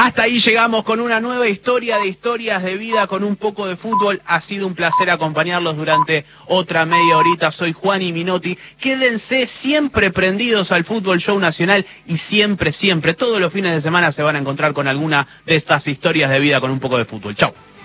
Hasta ahí llegamos con una nueva historia de historias de vida con un poco de fútbol. Ha sido un placer acompañarlos durante otra media horita. Soy Juani Minotti. Quédense siempre prendidos al Fútbol Show Nacional y siempre, todos los fines de semana se van a encontrar con alguna de estas historias de vida con un poco de fútbol. Chau.